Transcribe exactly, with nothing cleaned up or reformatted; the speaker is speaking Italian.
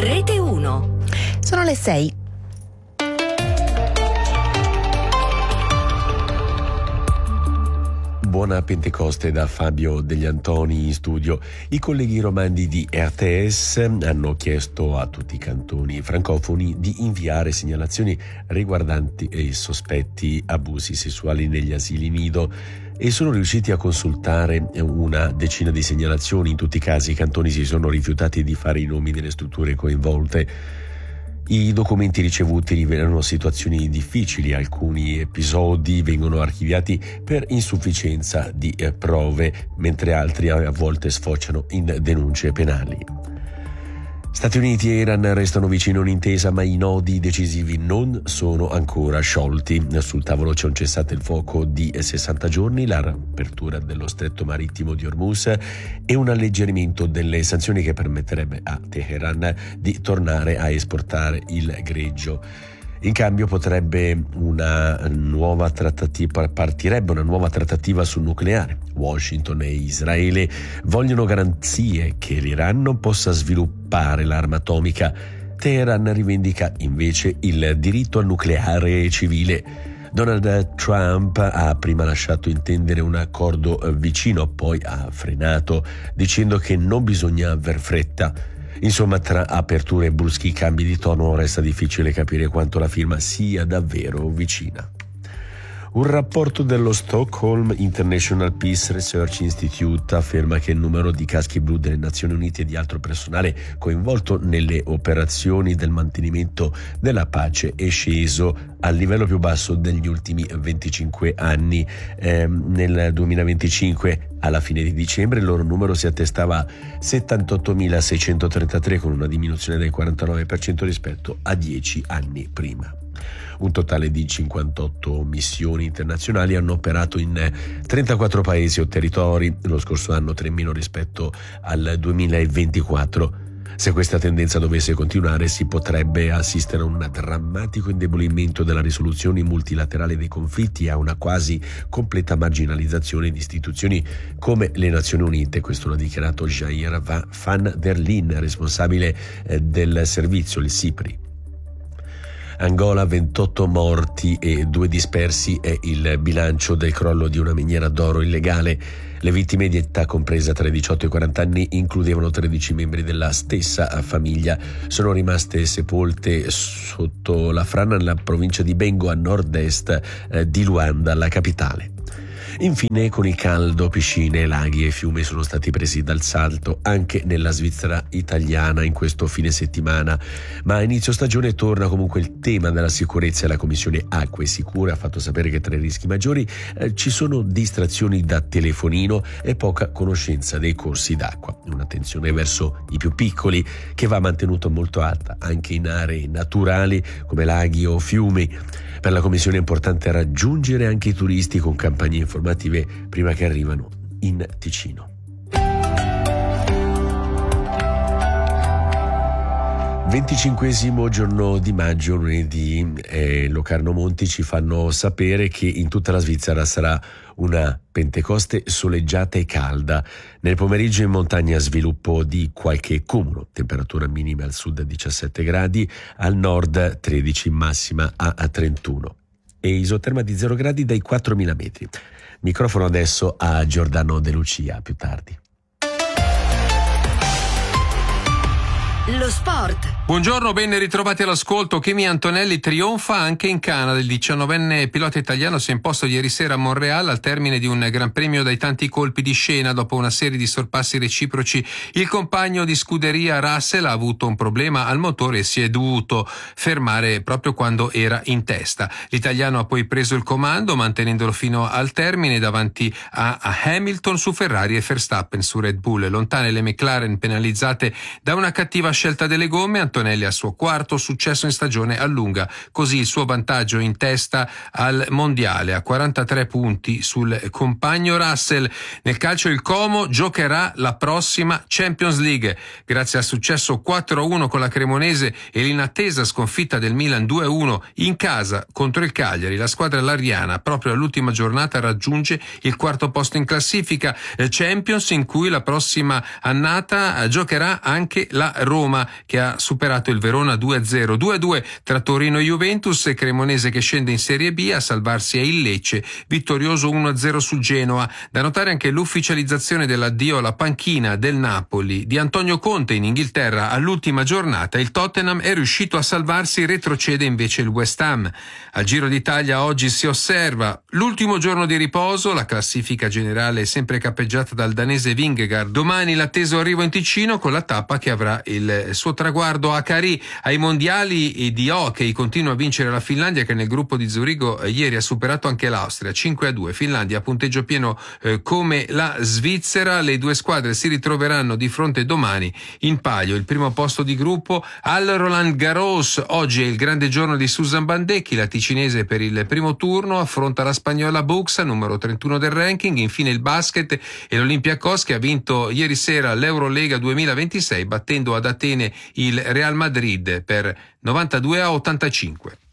Rete uno. Sono le sei. Buona Pentecoste da Fabio Degli Antoni in studio. I colleghi romandi di R T S hanno chiesto a tutti i cantoni francofoni di inviare segnalazioni riguardanti i sospetti abusi sessuali negli asili nido e sono riusciti a consultare una decina di segnalazioni. In tutti i casi i cantoni si sono rifiutati di fare i nomi delle strutture coinvolte. I documenti ricevuti rivelano situazioni difficili, alcuni episodi vengono archiviati per insufficienza di prove, mentre altri a volte sfociano in denunce penali. Stati Uniti e Iran restano vicino a un'intesa, ma i nodi decisivi non sono ancora sciolti. Sul tavolo c'è un cessate il fuoco di sessanta giorni, la riapertura dello stretto marittimo di Hormuz e un alleggerimento delle sanzioni che permetterebbe a Teheran di tornare a esportare il greggio. In cambio potrebbe una nuova trattativa, partirebbe una nuova trattativa sul nucleare. Washington e Israele vogliono garanzie che l'Iran non possa sviluppare l'arma atomica. Teheran rivendica invece il diritto al nucleare civile. Donald Trump ha prima lasciato intendere un accordo vicino, poi ha frenato, dicendo che non bisogna aver fretta. Insomma, tra aperture e bruschi cambi di tono resta difficile capire quanto la firma sia davvero vicina. Un rapporto dello Stockholm International Peace Research Institute afferma che il numero di caschi blu delle Nazioni Unite e di altro personale coinvolto nelle operazioni del mantenimento della pace è sceso al livello più basso degli ultimi venticinque anni. Eh, nel duemilaventicinque, alla fine di dicembre, il loro numero si attestava a settantottomilaseicentotrentatré, con una diminuzione del quarantanove per cento rispetto a dieci anni prima. Un totale di cinquantotto missioni internazionali hanno operato in trentaquattro paesi o territori, lo scorso anno tre meno rispetto al duemilaventiquattro. Se questa tendenza dovesse continuare, si potrebbe assistere a un drammatico indebolimento della risoluzione multilaterale dei conflitti e a una quasi completa marginalizzazione di istituzioni come le Nazioni Unite. Questo l'ha dichiarato Jair van der Leen, responsabile del servizio, il SIPRI. Angola, ventotto morti e due dispersi è il bilancio del crollo di una miniera d'oro illegale. Le vittime di età compresa tra i diciotto e i quaranta anni includevano tredici membri della stessa famiglia. Sono rimaste sepolte sotto la frana nella provincia di Bengo, a nord-est eh, di Luanda, la capitale. Infine, con il caldo, piscine, laghi e fiumi sono stati presi dal salto anche nella Svizzera italiana in questo fine settimana, ma a inizio stagione torna comunque il tema della sicurezza e la Commissione Acque Sicure ha fatto sapere che tra i rischi maggiori eh, ci sono distrazioni da telefonino e poca conoscenza dei corsi d'acqua. Un'attenzione verso i più piccoli che va mantenuta molto alta anche in aree naturali come laghi o fiumi. Per la Commissione è importante raggiungere anche i turisti con campagne informative prima che arrivano in Ticino. venticinquesimo giorno di maggio, lunedì, eh, Locarno Monti ci fanno sapere che in tutta la Svizzera sarà una Pentecoste soleggiata e calda. Nel pomeriggio in montagna sviluppo di qualche cumulo, temperatura minima al sud diciassette gradi, al nord tredici, massima a trentuno e isoterma di zero gradi dai quattromila metri. Microfono adesso a Giordano De Lucia, più tardi. Lo sport. Buongiorno, ben ritrovati all'ascolto. Kimi Antonelli trionfa anche in Canada. Il diciannovenne pilota italiano si è imposto ieri sera a Montréal al termine di un gran premio dai tanti colpi di scena. Dopo una serie di sorpassi reciproci, il compagno di scuderia Russell ha avuto un problema al motore e si è dovuto fermare proprio quando era in testa. L'italiano ha poi preso il comando, mantenendolo fino al termine davanti a Hamilton su Ferrari e Verstappen su Red Bull. Lontane le McLaren penalizzate da una cattiva scelta delle gomme. Antonelli al suo quarto successo in stagione allunga così il suo vantaggio in testa al mondiale a quarantatré punti sul compagno Russell. Nel calcio il Como giocherà la prossima Champions League grazie al successo quattro a uno con la Cremonese e l'inattesa sconfitta del Milan due a uno in casa contro il Cagliari. La squadra lariana proprio all'ultima giornata raggiunge il quarto posto in classifica Champions, in cui la prossima annata giocherà anche la Roma. Roma che ha superato il Verona due a zero. due a due tra Torino e Juventus, Cremonese che scende in Serie B, a salvarsi è il Lecce, vittorioso uno a zero sul Genoa. Da notare anche l'ufficializzazione dell'addio alla panchina del Napoli di Antonio Conte in Inghilterra all'ultima giornata. Il Tottenham è riuscito a salvarsi, retrocede invece il West Ham. Al Giro d'Italia oggi si osserva l'ultimo giorno di riposo, la classifica generale è sempre cappeggiata dal danese Vingegaard. Domani l'atteso arrivo in Ticino con la tappa che avrà il suo traguardo a Carì. Ai mondiali di hockey continua a vincere la Finlandia, che nel gruppo di Zurigo eh, ieri ha superato anche l'Austria cinque a due. Finlandia a punteggio pieno eh, come la Svizzera. Le due squadre si ritroveranno di fronte domani in palio il primo posto di gruppo al Roland Garros. Oggi è il grande giorno di Susan Bandecchi, la ticinese per il primo turno affronta la spagnola Buxa, numero trentuno del ranking. Infine il basket e l'Olympiacos che ha vinto ieri sera l'Eurolega duemilaventisei battendo ad Atene il Real Madrid per novantadue a ottantacinque.